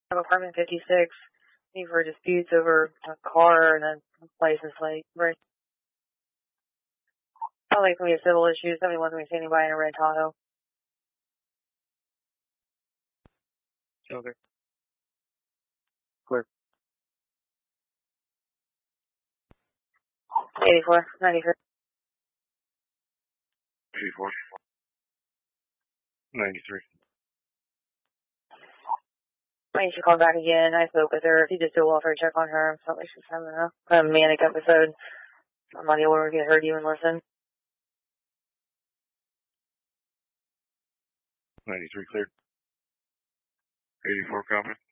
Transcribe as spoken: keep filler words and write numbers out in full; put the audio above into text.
Apartment fifty-six. Need for disputes over a car and a license plate. Right. Probably going to be civil issues. Somebody wants me to see anybody in a red Tahoe. Okay. Clear. eighty-four, ninety-three. eighty-four. ninety-three. I need to call back again. I spoke with her. If you just do a welfare check on her, felt like she's having a, a manic episode. I'm not able to get her to even listen. ninety-three cleared. eighty-four copy.